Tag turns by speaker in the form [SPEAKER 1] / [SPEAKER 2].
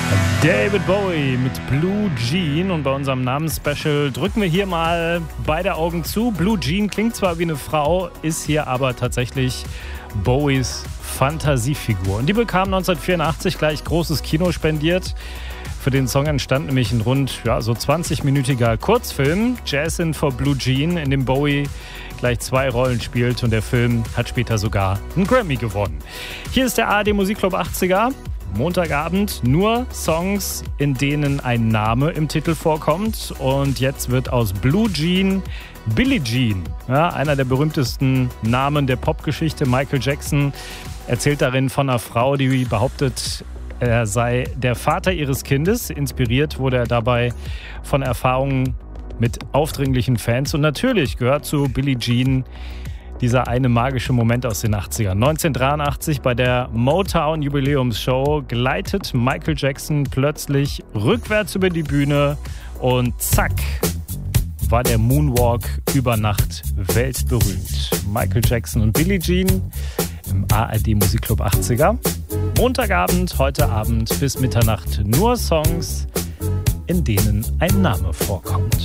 [SPEAKER 1] David Bowie mit Blue Jean, und bei unserem Namensspecial drücken wir hier mal beide Augen zu. Blue Jean klingt zwar wie eine Frau, ist hier aber tatsächlich Bowies Fantasiefigur. Und die bekam 1984 gleich großes Kino spendiert. Für den Song entstand nämlich ein rund so 20-minütiger Kurzfilm, Jazzin' for Blue Jean, in dem Bowie gleich 2 Rollen spielt, und der Film hat später sogar einen Grammy gewonnen. Hier ist der ARD Musikclub 80er. Montagabend nur Songs, in denen ein Name im Titel vorkommt. Und jetzt wird aus Blue Jean Billie Jean. Ja, einer der berühmtesten Namen der Popgeschichte. Michael Jackson erzählt darin von einer Frau, die behauptet, er sei der Vater ihres Kindes. Inspiriert wurde er dabei von Erfahrungen mit aufdringlichen Fans. Und natürlich gehört zu Billie Jean dieser eine magische Moment aus den 80ern. 1983 bei der Motown Jubiläumsshow gleitet Michael Jackson plötzlich rückwärts über die Bühne und zack, war der Moonwalk über Nacht weltberühmt. Michael Jackson und Billie Jean im ARD Musikclub 80er. Montagabend, heute Abend bis Mitternacht nur Songs, in denen ein Name vorkommt.